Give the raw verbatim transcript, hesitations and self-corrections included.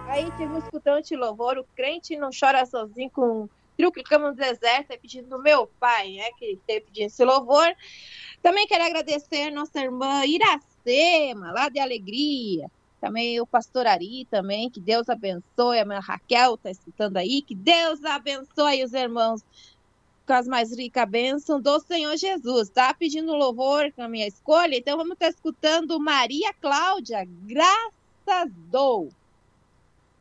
Aí tive escutando esse louvor, o crente não chora sozinho com trio que cama no deserto, é pedindo do meu pai, né, que esteve pedindo esse louvor. Também quero agradecer nossa irmã Iracema, lá de Alegria. Também o pastor Ari também, que Deus abençoe. A minha Raquel está escutando aí, que Deus abençoe os irmãos com as mais ricas bênçãos do Senhor Jesus. Tá pedindo louvor com a minha escolha, então vamos estar escutando Maria Cláudia, graças dou.